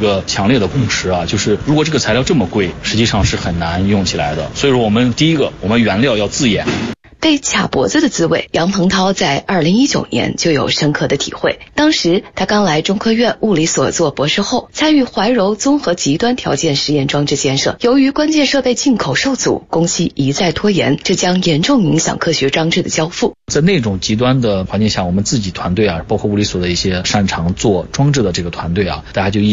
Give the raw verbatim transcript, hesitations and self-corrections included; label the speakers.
Speaker 1: 个强烈的共识啊，就是如果这个材料这么贵，实际上是很难用起来的。所以说我们第一个，我们原料要自研。
Speaker 2: 被卡脖子的滋味，杨鹏涛在二零一九年就有深刻的体会。当时他刚来中科院物理所做博士后，参与怀柔综合极端条件实验装置建设。由于关键设备进口受阻，工期一再拖延，这将严重影响科学装置的交付。
Speaker 1: 在那种极端的环境下，我们自己团队啊，包括物理所的一些擅长做装置的这个团队啊，大家就一